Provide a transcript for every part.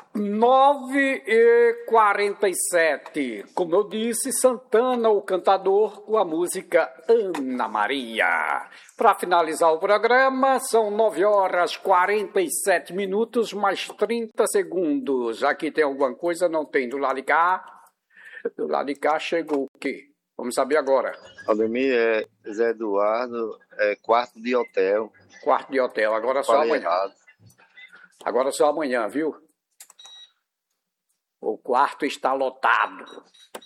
9h47. Como eu disse, Santana, o cantador, com a música Ana Maria. Para finalizar o programa, são 9h47 mais 30 segundos. Aqui tem alguma coisa? Não tem. Do lado de cá? Do lado de cá chegou o quê? Vamos saber agora. Aldemir, Zé Eduardo, quarto de hotel. Quarto de hotel, agora só Falei amanhã. errado. Agora só amanhã, viu? O quarto está lotado.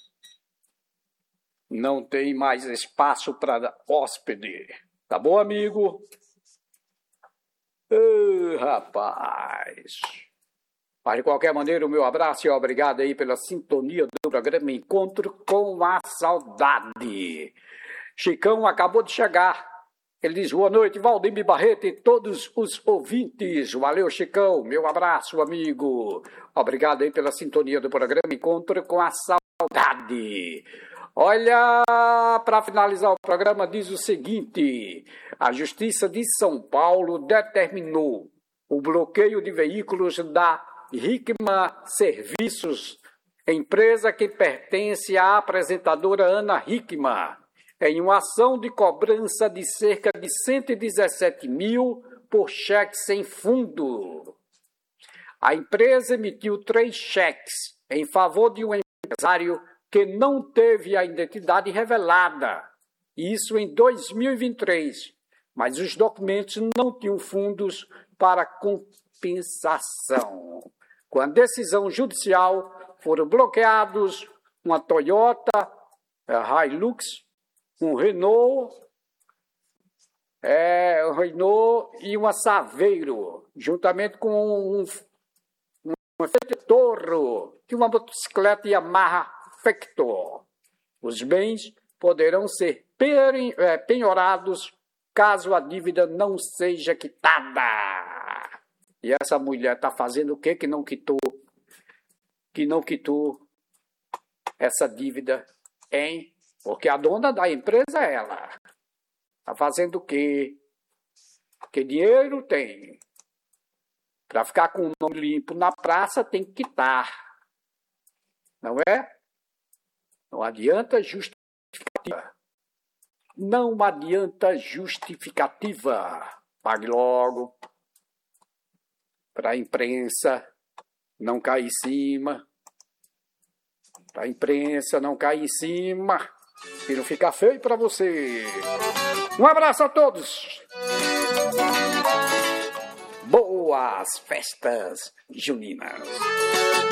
Não tem mais espaço para hóspede. Tá bom, amigo? Rapaz. Mas, de qualquer maneira, o meu abraço e obrigado aí pela sintonia do programa Encontro com a Saudade. Chicão acabou de chegar. Ele diz, boa noite, Valdemir Barreto e todos os ouvintes. Valeu, Chicão. Meu abraço, amigo. Obrigado aí pela sintonia do programa Encontro com a Saudade. Olha, para finalizar o programa, diz o seguinte. A Justiça de São Paulo determinou o bloqueio de veículos da Hickman Serviços, empresa que pertence à apresentadora Ana Hickman, em uma ação de cobrança de cerca de 117 mil por cheque sem fundo. A empresa emitiu 3 cheques em favor de um empresário que não teve a identidade revelada, isso em 2023, mas os documentos não tinham fundos para compensação. Com a decisão judicial, foram bloqueados uma Toyota Hilux, um Renault e uma Saveiro, juntamente com um Fiat Toro e uma motocicleta Yamaha Factor. Os bens poderão ser penhorados caso a dívida não seja quitada. E essa mulher está fazendo o quê que não quitou? Que não quitou essa dívida, hein? Porque a dona da empresa é ela. Está fazendo o quê? Porque dinheiro tem. Para ficar com o nome limpo na praça, tem que quitar. Não é? Não adianta justificativa. Não adianta justificativa. Pague logo. Para a imprensa não cair em cima. Para a imprensa não cair em cima. E não ficar feio para você. Um abraço a todos. Boas festas juninas.